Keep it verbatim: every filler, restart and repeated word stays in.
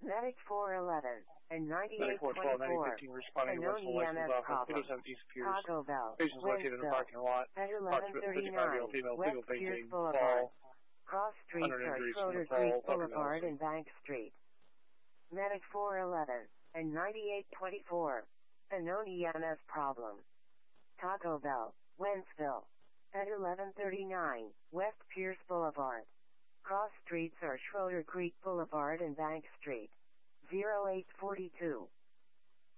Medic four eleven and Medic ninety-eight four twelve, ninety twenty-four. fifteen responding to Unknown Western E M license S off of problem. two seven East Pierce. Taco Bell. Patients located in the Wentzville. parking lot. At eleven thirty-nine. female, West female, Pierce faking Boulevard. fall. Cross streets Under are injuries Schroeder from the Creek fall. Boulevard and Bank Street. Medic four eleven and ninety-eight twenty-four. Unknown E M S problem. Taco Bell. Wentzville. At eleven thirty-nine. West Pierce Boulevard. Cross streets are Schroeder Creek Boulevard and Bank Street. zero eight four two.